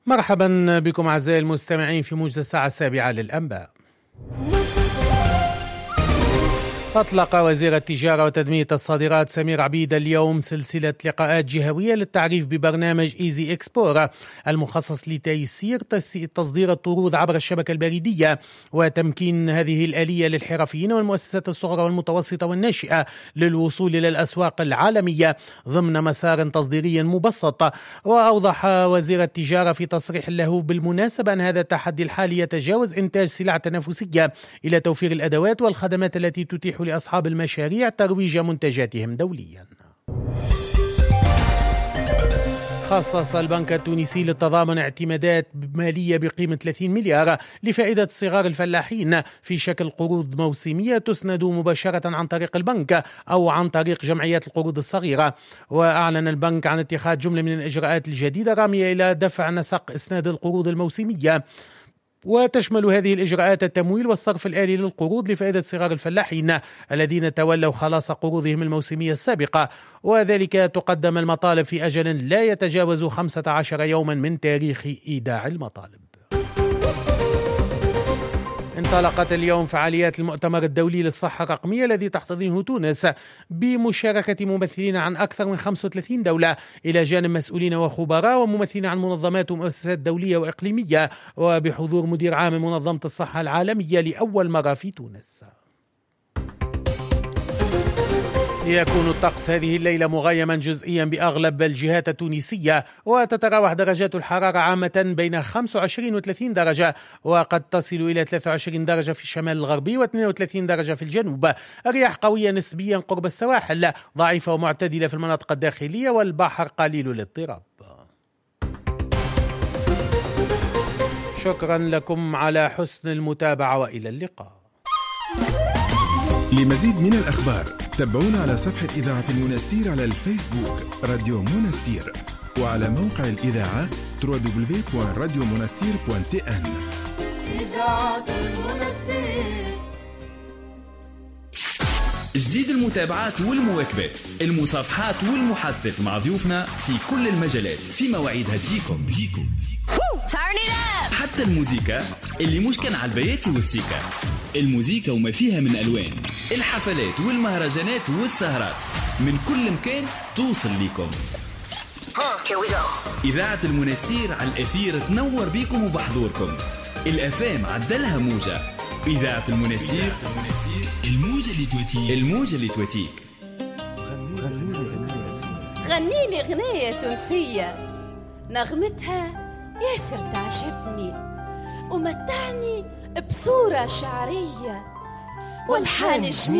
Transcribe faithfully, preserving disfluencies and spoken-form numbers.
مرحبا بكم أعزائي المستمعين في موجز الساعة السابعة للأنباء. أطلق وزير التجارة وتنمية الصادرات سمير عبيد اليوم سلسلة لقاءات جهوية للتعريف ببرنامج إيزي إكسبور المخصص لتيسير تصدير الطرود عبر الشبكة البريدية وتمكين هذه الآلية للحرفيين والمؤسسات الصغرى والمتوسطة والناشئة للوصول إلى الأسواق العالمية ضمن مسار تصديري مبسط. وأوضح وزير التجارة في تصريح له بالمناسبة أن هذا التحدي الحالي يتجاوز إنتاج سلع تنافسية إلى توفير الأدوات والخدمات التي تتيح لأصحاب المشاريع ترويج منتجاتهم دوليا. خصص البنك التونسي للتضامن اعتمادات مالية بقيمة ثلاثين مليار لفائدة صغار الفلاحين في شكل قروض موسمية تسند مباشرة عن طريق البنك أو عن طريق جمعيات القروض الصغيرة. وأعلن البنك عن اتخاذ جملة من الإجراءات الجديدة رامية إلى دفع نسق إسناد القروض الموسمية، وتشمل هذه الإجراءات التمويل والصرف الآلي للقروض لفائدة صغار الفلاحين الذين تولوا خلاص قروضهم الموسمية السابقة، وذلك تقدم المطالب في أجل لا يتجاوز خمسة عشر يوما من تاريخ إيداع المطالب. انطلقت اليوم فعاليات المؤتمر الدولي للصحة الرقمية الذي تحتضنه تونس بمشاركة ممثلين عن أكثر من خمسة وثلاثين دولة إلى جانب مسؤولين وخبراء وممثلين عن منظمات ومؤسسات دولية وإقليمية، وبحضور مدير عام منظمة الصحة العالمية لأول مرة في تونس. يكون الطقس هذه الليلة مغيما جزئيا بأغلب الجهات التونسية، وتتراوح درجات الحرارة عامة بين خمسة وعشرين و ثلاثين درجة، وقد تصل إلى ثلاثة وعشرين درجة في الشمال الغربي و اثنين وثلاثين درجة في الجنوب. الرياح قوية نسبيا قرب السواحل، ضعيفة ومعتدلة في المناطق الداخلية، والبحر قليل الاضطراب. شكرا لكم على حسن المتابعة وإلى اللقاء. لمزيد من الأخبار تابعونا على صفحة إذاعة المنستير على الفيسبوك راديو منستير، وعلى موقع الإذاعة دبليو دبليو دبليو دوت راديو منستير دوت تي إن. إذاعة المنستير. جديد المتابعات والمواكبات، المصافحات والمحادثات مع ضيوفنا في كل المجالات في مواعيدها تجيكم جيكم حتى الموسيقى اللي مش كان على البياتي والسيكا، الموسيقى وما فيها من ألوان، الحفلات والمهرجانات والسهرات من كل مكان توصل ليكم. إذاعة المنستير على الأثير تنور بيكم وبحضوركم. الأفام عدلها موجة. إذاعة المنستير، الموجة اللي توتيك الموجة اللي توتيك غني لي غنية تونسية نغمتها ياسر تعجبني ومتعني بصورة شعرية والحان جميل.